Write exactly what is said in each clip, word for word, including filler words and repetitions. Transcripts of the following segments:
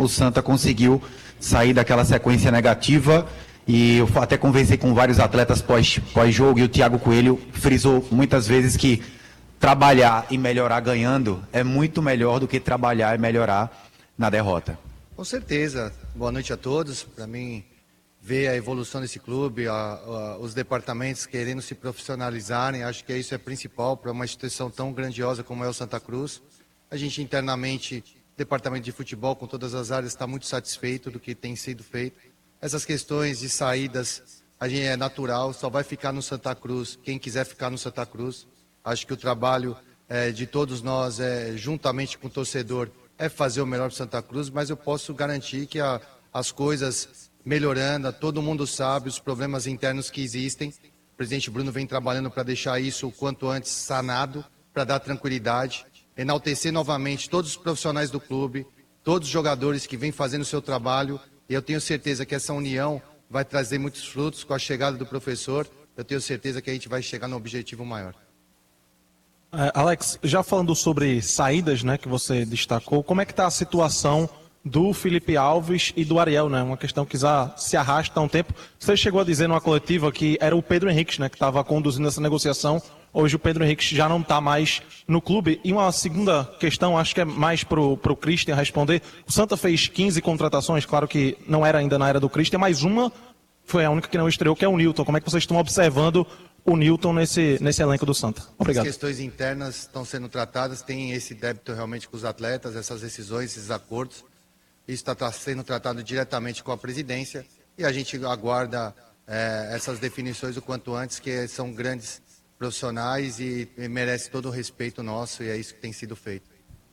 o Santa conseguiu sair daquela sequência negativa. E eu até conversei com vários atletas pós, pós-jogo e o Thiago Coelho frisou muitas vezes que trabalhar e melhorar ganhando é muito melhor do que trabalhar e melhorar na derrota. Com certeza. Boa noite a todos. Para mim, ver a evolução desse clube, a, a, os departamentos querendo se profissionalizarem, acho que isso é principal para uma instituição tão grandiosa como é o Santa Cruz. A gente internamente, departamento de futebol, com todas as áreas, está muito satisfeito do que tem sido feito. Essas questões de saídas, a gente é natural, só vai ficar no Santa Cruz quem quiser ficar no Santa Cruz. Acho que o trabalho é, de todos nós, é, juntamente com o torcedor, é fazer o melhor para Santa Cruz, mas eu posso garantir que a, as coisas melhorando, todo mundo sabe os problemas internos que existem. O presidente Bruno vem trabalhando para deixar isso o quanto antes sanado, para dar tranquilidade, enaltecer novamente todos os profissionais do clube, todos os jogadores que vêm fazendo o seu trabalho. E eu tenho certeza que essa união vai trazer muitos frutos com a chegada do professor. Eu tenho certeza que a gente vai chegar no objetivo maior. É, Alex, já falando sobre saídas, né, que você destacou, como é que está a situação do Felipe Alves e do Ariel, né? Uma questão que já se arrasta há um tempo. Você chegou a dizer numa coletiva que era o Pedro Henrique, né, que estava conduzindo essa negociação. Hoje o Pedro Henrique já não está mais no clube. E uma segunda questão, acho que é mais para o Christian responder. O Santa fez quinze contratações, claro que não era ainda na era do Christian, mas uma foi a única que não estreou, que é o Newton. Como é que vocês estão observando o Newton nesse, nesse elenco do Santa? Obrigado. As questões internas estão sendo tratadas, tem esse débito realmente com os atletas, essas decisões, esses acordos. Isso está sendo tratado diretamente com a presidência e a gente aguarda é, essas definições o quanto antes, que são grandes profissionais e, e merece todo o respeito nosso, e é isso que tem sido feito.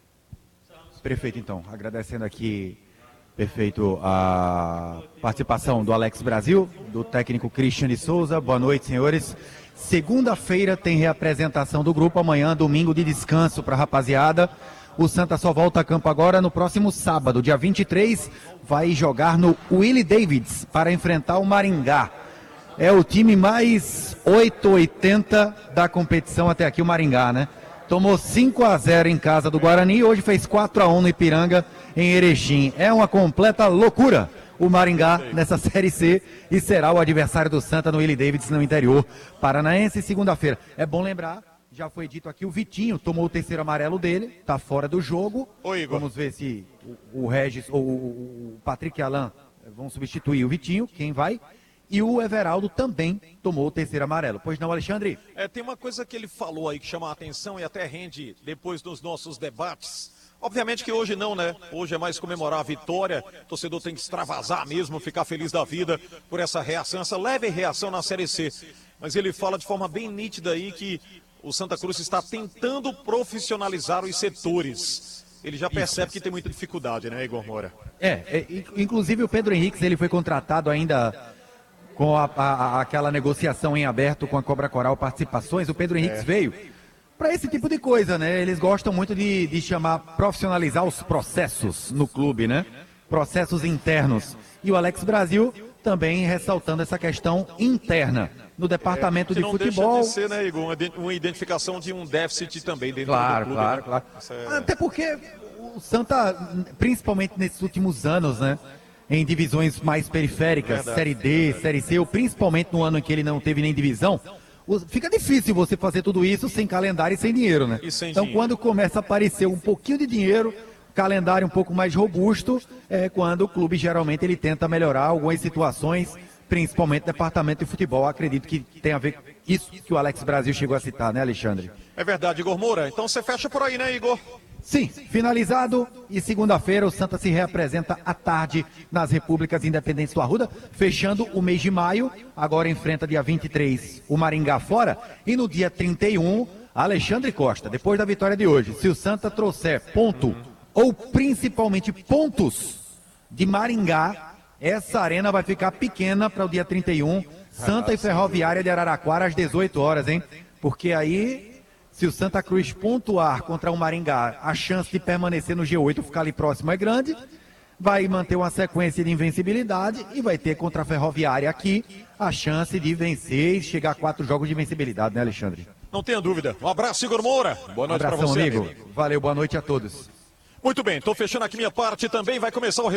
Perfeito, então. Agradecendo aqui, perfeito, a participação do Alex Brasil, do técnico Christian de Souza. Boa noite, senhores. Segunda-feira tem reapresentação do grupo, amanhã, domingo de descanso para a rapaziada. O Santa só volta a campo agora no próximo sábado, dia vinte e três, vai jogar no Willie Davids para enfrentar o Maringá. É o time mais oito oitenta da competição até aqui, o Maringá, né? Tomou cinco a zero em casa do Guarani e hoje fez quatro a um no Ipiranga, em Erechim. É uma completa loucura o Maringá nessa Série C e será o adversário do Santa no Willie Davids, no interior paranaense, segunda-feira. É bom lembrar, já foi dito aqui, o Vitinho tomou o terceiro amarelo dele, tá fora do jogo. Oi, Igor. Vamos ver se o, o Regis ou o, o Patrick Alain vão substituir o Vitinho, quem vai? E o Everaldo também tomou o terceiro amarelo. Pois não, Alexandre? É, tem uma coisa que ele falou aí que chama a atenção e até rende depois dos nossos debates. Obviamente que hoje não, né? Hoje é mais comemorar a vitória. O torcedor tem que extravasar mesmo, ficar feliz da vida por essa reação, essa leve reação na Série C. Mas ele fala de forma bem nítida aí que o Santa Cruz está tentando profissionalizar os setores. Ele já percebe Isso. que tem muita dificuldade, né, Igor Moura? É, é, inclusive o Pedro Henrique, ele foi contratado ainda com a, a, aquela negociação em aberto com a Cobra Coral Participações. O Pedro Henrique é. veio para esse tipo de coisa, né? Eles gostam muito de, de chamar, profissionalizar os processos no clube, né? Processos internos. E o Alex Brasil também ressaltando essa questão interna no departamento é, que de não futebol. Deixa de ser, né, Igor, uma identificação de um déficit também dentro claro, do clube. Claro, né? claro, claro. É... Até porque o Santa, principalmente nesses últimos anos, né? Em divisões mais periféricas, verdade, Série D, verdade. Série C, ou principalmente no ano em que ele não teve nem divisão, fica difícil você fazer tudo isso sem calendário e sem dinheiro, né? Sem então, dinheiro. Quando começa a aparecer um pouquinho de dinheiro, calendário um pouco mais robusto, é quando o clube geralmente ele tenta melhorar algumas situações, principalmente no departamento de futebol. Acredito que tem a ver com isso que o Alex Brasil chegou a citar, né, Alexandre? É verdade, Igor Moura. Então você fecha por aí, né, Igor? Sim, finalizado, e segunda-feira o Santa se reapresenta à tarde nas Repúblicas Independentes do Arruda, fechando o mês de maio. Agora enfrenta dia vinte e três o Maringá fora, e no dia trinta e um, Alexandre Costa. Depois da vitória de hoje, se o Santa trouxer ponto, ou principalmente pontos de Maringá, essa arena vai ficar pequena para o dia trinta e um, Santa e Ferroviária de Araraquara às dezoito horas, hein? Porque aí, se o Santa Cruz pontuar contra o Maringá, a chance de permanecer no G oito, ficar ali próximo, é grande. Vai manter uma sequência de invencibilidade e vai ter contra a Ferroviária aqui a chance de vencer e chegar a quatro jogos de invencibilidade, né, Alexandre? Não tenha dúvida. Um abraço, Igor Moura. Boa noite para você, amigo. amigo. Valeu, boa noite a todos. Muito bem, estou fechando aqui minha parte também. Vai começar o